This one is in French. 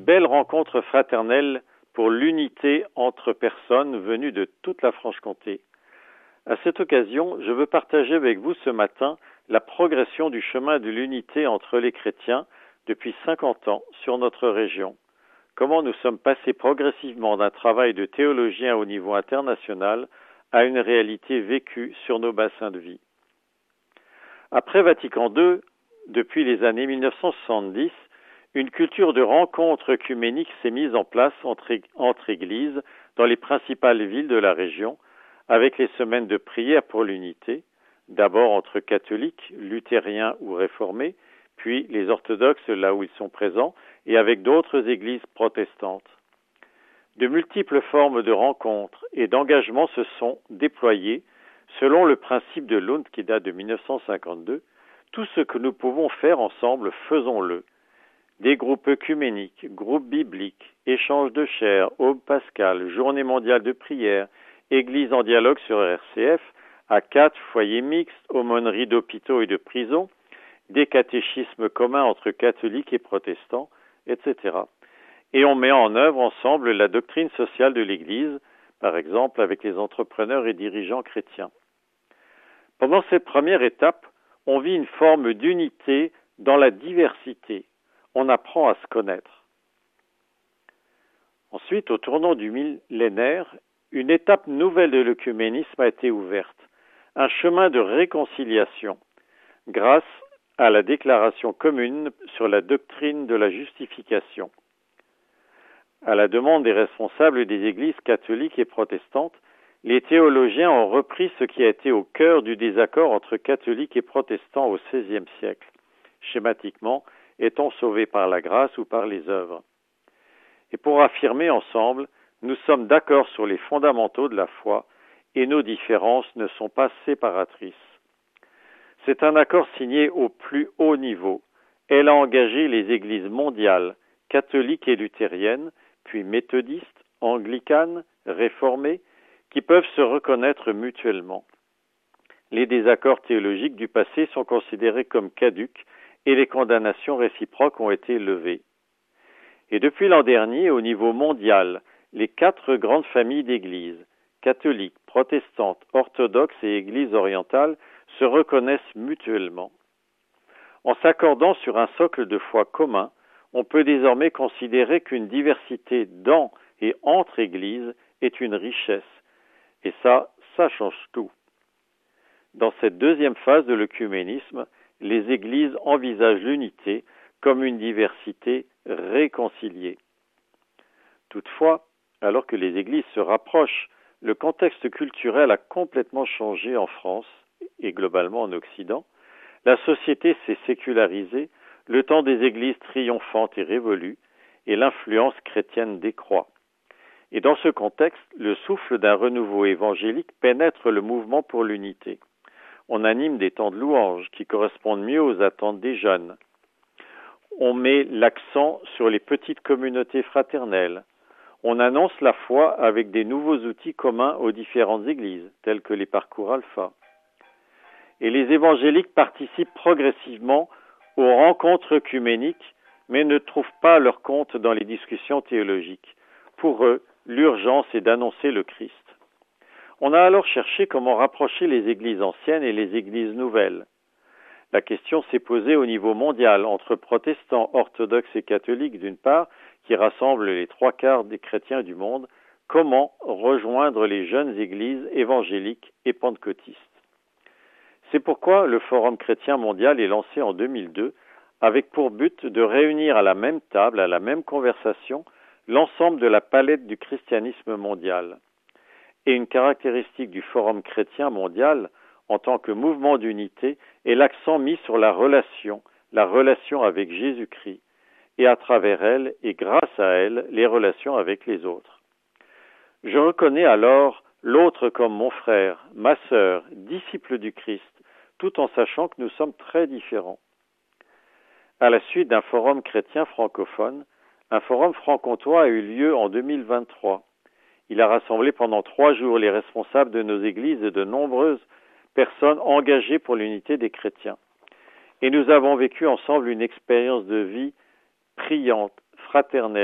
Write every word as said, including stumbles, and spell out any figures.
belle rencontre fraternelle pour l'unité entre personnes venues de toute la Franche-Comté. À cette occasion, je veux partager avec vous ce matin la progression du chemin de l'unité entre les chrétiens depuis cinquante ans sur notre région. Comment nous sommes passés progressivement d'un travail de théologien au niveau international à une réalité vécue sur nos bassins de vie. Après Vatican deux, depuis les années mille neuf cent soixante-dix, une culture de rencontres œcuméniques s'est mise en place entre, entre églises dans les principales villes de la région, avec les semaines de prière pour l'unité, d'abord entre catholiques, luthériens ou réformés, puis les orthodoxes là où ils sont présents, et avec d'autres églises protestantes. De multiples formes de rencontres et d'engagement se sont déployées selon le principe de Lund qui date de mille neuf cent cinquante-deux. Tout ce que nous pouvons faire ensemble, faisons-le. Des groupes œcuméniques, groupes bibliques, échanges de chair, aube pascale, journée mondiale de prière, église en dialogue sur R C F, A quatre, foyers mixtes, aumôneries d'hôpitaux et de prisons, des catéchismes communs entre catholiques et protestants, et cetera. Et on met en œuvre ensemble la doctrine sociale de l'Église, par exemple avec les entrepreneurs et dirigeants chrétiens. Pendant cette première étape, on vit une forme d'unité dans la diversité. On apprend à se connaître. Ensuite, au tournant du millénaire, une étape nouvelle de l'œcuménisme a été ouverte, un chemin de réconciliation, grâce à la déclaration commune sur la doctrine de la justification. À la demande des responsables des églises catholiques et protestantes, les théologiens ont repris ce qui a été au cœur du désaccord entre catholiques et protestants au seizième siècle. Schématiquement, est-on sauvé par la grâce ou par les œuvres? Et pour affirmer ensemble, nous sommes d'accord sur les fondamentaux de la foi et nos différences ne sont pas séparatrices. C'est un accord signé au plus haut niveau. Elle a engagé les églises mondiales, catholiques et luthériennes, puis méthodistes, anglicanes, réformées, qui peuvent se reconnaître mutuellement. Les désaccords théologiques du passé sont considérés comme caducs et les condamnations réciproques ont été levées. Et depuis l'an dernier, au niveau mondial, les quatre grandes familles d'églises, catholiques, protestantes, orthodoxes et églises orientales, se reconnaissent mutuellement. En s'accordant sur un socle de foi commun, on peut désormais considérer qu'une diversité dans et entre églises est une richesse. Et ça, ça change tout. Dans cette deuxième phase de l'œcuménisme, les églises envisagent l'unité comme une diversité réconciliée. Toutefois, alors que les églises se rapprochent, le contexte culturel a complètement changé en France et globalement en Occident. La société s'est sécularisée, le temps des églises triomphantes est révolu et l'influence chrétienne décroît. Et dans ce contexte, le souffle d'un renouveau évangélique pénètre le mouvement pour l'unité. On anime des temps de louange qui correspondent mieux aux attentes des jeunes. On met l'accent sur les petites communautés fraternelles. On annonce la foi avec des nouveaux outils communs aux différentes églises, tels que les parcours alpha. Et les évangéliques participent progressivement aux rencontres œcuméniques, mais ne trouvent pas leur compte dans les discussions théologiques. Pour eux, l'urgence est d'annoncer le Christ. On a alors cherché comment rapprocher les églises anciennes et les églises nouvelles. La question s'est posée au niveau mondial entre protestants, orthodoxes et catholiques d'une part, qui rassemblent les trois quarts des chrétiens du monde, comment rejoindre les jeunes églises évangéliques et pentecôtistes. C'est pourquoi le Forum chrétien mondial est lancé en deux mille deux, avec pour but de réunir à la même table, à la même conversation, l'ensemble de la palette du christianisme mondial. Et une caractéristique du Forum chrétien mondial, en tant que mouvement d'unité, est l'accent mis sur la relation, la relation avec Jésus-Christ, et à travers elle, et grâce à elle, les relations avec les autres. Je reconnais alors l'autre comme mon frère, ma sœur, disciple du Christ, tout en sachant que nous sommes très différents. À la suite d'un forum chrétien francophone, un forum franc-comtois a eu lieu en deux mille vingt-trois. Il a rassemblé pendant trois jours les responsables de nos églises et de nombreuses personnes engagées pour l'unité des chrétiens. Et nous avons vécu ensemble une expérience de vie priante, fraternelle,